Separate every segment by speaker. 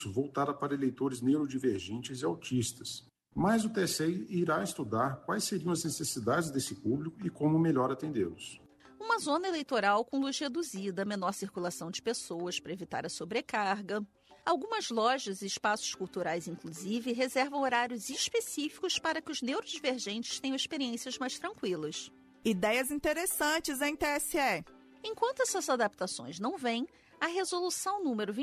Speaker 1: voltada para eleitores neurodivergentes e autistas. Mas o TSE irá estudar quais seriam as necessidades desse público e como melhor atendê-los.
Speaker 2: Uma zona eleitoral com luz reduzida, menor circulação de pessoas para evitar a sobrecarga. Algumas lojas e espaços culturais, inclusive, reservam horários específicos para que os neurodivergentes tenham experiências mais tranquilas.
Speaker 3: Ideias interessantes, hein, TSE?
Speaker 2: Enquanto essas adaptações não vêm, a resolução número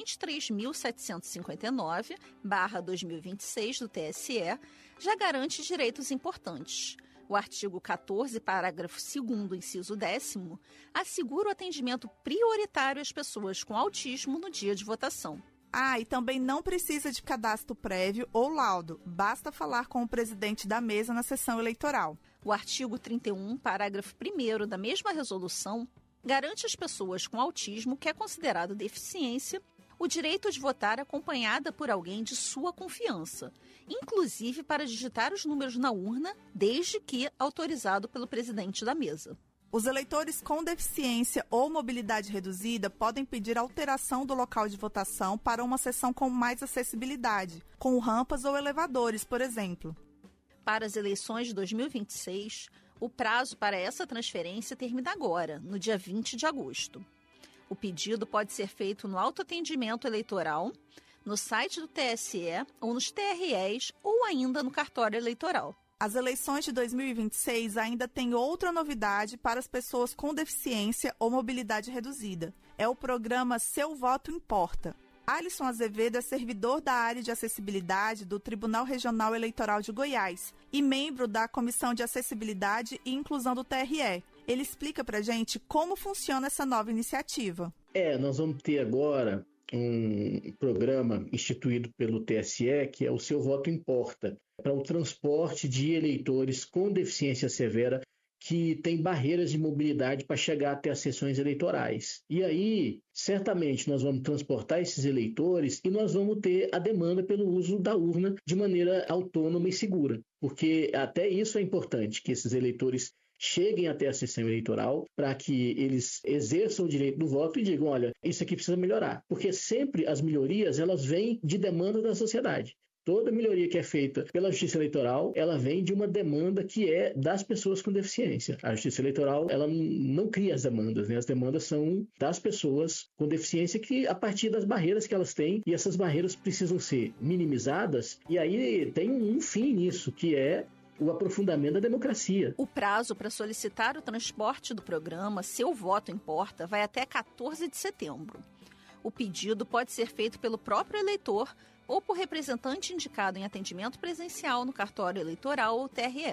Speaker 2: 23.759/2026 do TSE já garante direitos importantes. O artigo 14, parágrafo 2º, inciso 10º, assegura o atendimento prioritário às pessoas com autismo no dia de votação.
Speaker 3: E também não precisa de cadastro prévio ou laudo, basta falar com o presidente da mesa na sessão eleitoral.
Speaker 2: O artigo 31, parágrafo 1º da mesma resolução, garante às pessoas com autismo, que é considerado deficiência, o direito de votar acompanhada por alguém de sua confiança, inclusive para digitar os números na urna, desde que autorizado pelo presidente da mesa.
Speaker 3: Os eleitores com deficiência ou mobilidade reduzida podem pedir alteração do local de votação para uma sessão com mais acessibilidade, com rampas ou elevadores, por exemplo.
Speaker 2: Para as eleições de 2026, o prazo para essa transferência termina agora, no dia 20 de agosto. O pedido pode ser feito no autoatendimento eleitoral, no site do TSE ou nos TREs ou ainda no cartório eleitoral.
Speaker 3: As eleições de 2026 ainda têm outra novidade para as pessoas com deficiência ou mobilidade reduzida. É o programa Seu Voto Importa. Alisson Azevedo é servidor da área de acessibilidade do Tribunal Regional Eleitoral de Goiás e membro da Comissão de Acessibilidade e Inclusão do TRE. Ele explica pra gente como funciona essa nova iniciativa.
Speaker 4: Nós vamos ter agora um programa instituído pelo TSE, que é o Seu Voto Importa, para o transporte de eleitores com deficiência severa que têm barreiras de mobilidade para chegar até as sessões eleitorais. E aí, certamente, nós vamos transportar esses eleitores e nós vamos ter a demanda pelo uso da urna de maneira autônoma e segura, porque até isso é importante, que esses eleitores cheguem até a sessão eleitoral para que eles exerçam o direito do voto e digam, olha, isso aqui precisa melhorar. Porque sempre as melhorias, elas vêm de demanda da sociedade. Toda melhoria que é feita pela Justiça Eleitoral, ela vem de uma demanda que é das pessoas com deficiência. A Justiça Eleitoral, ela não cria as demandas, né? As demandas são das pessoas com deficiência que, a partir das barreiras que elas têm, e essas barreiras precisam ser minimizadas, e aí tem um fim nisso, que é o aprofundamento da democracia.
Speaker 2: O prazo para solicitar o transporte do programa Seu Voto Importa vai até 14 de setembro. O pedido pode ser feito pelo próprio eleitor ou por representante indicado em atendimento presencial no cartório eleitoral ou TRE.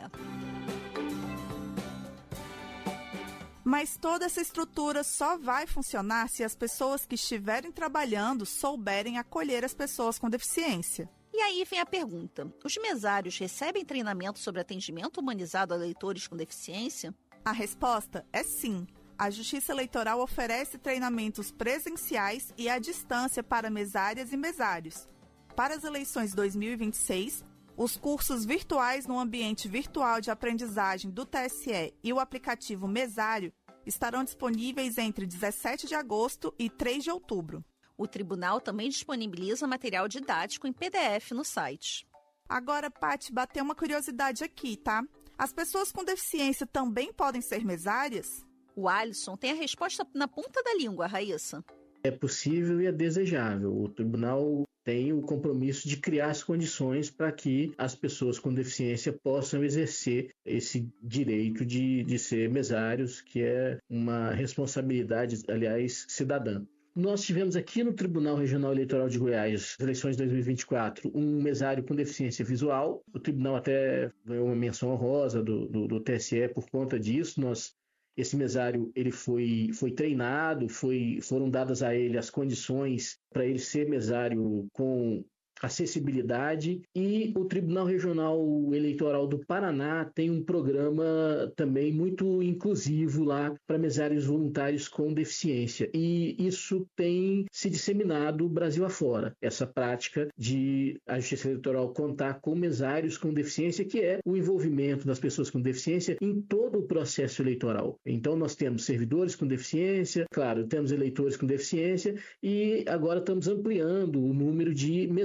Speaker 3: Mas toda essa estrutura só vai funcionar se as pessoas que estiverem trabalhando souberem acolher as pessoas com deficiência.
Speaker 2: E aí vem a pergunta: os mesários recebem treinamento sobre atendimento humanizado a eleitores com deficiência?
Speaker 3: A resposta é sim. A Justiça Eleitoral oferece treinamentos presenciais e à distância para mesárias e mesários. Para as eleições 2026, os cursos virtuais no ambiente virtual de aprendizagem do TSE e o aplicativo Mesário estarão disponíveis entre 17 de agosto e 3 de outubro.
Speaker 2: O tribunal também disponibiliza material didático em PDF no site.
Speaker 3: Agora, Paty, bateu uma curiosidade aqui, tá? As pessoas com deficiência também podem ser mesárias?
Speaker 2: O Alisson tem a resposta na ponta da língua, Raíssa.
Speaker 4: É possível e é desejável. O tribunal tem o compromisso de criar as condições para que as pessoas com deficiência possam exercer esse direito de ser mesários, que é uma responsabilidade, aliás, cidadã. Nós tivemos aqui no Tribunal Regional Eleitoral de Goiás, eleições de 2024, um mesário com deficiência visual. O tribunal até ganhou uma menção honrosa do TSE por conta disso. Esse mesário ele foi treinado, foram dadas a ele as condições para ele ser mesário com acessibilidade, e o Tribunal Regional Eleitoral do Paraná tem um programa também muito inclusivo lá para mesários voluntários com deficiência, e isso tem se disseminado Brasil afora, essa prática de a Justiça Eleitoral contar com mesários com deficiência, que é o envolvimento das pessoas com deficiência em todo o processo eleitoral. Então nós temos servidores com deficiência, claro, temos eleitores com deficiência, e agora estamos ampliando o número de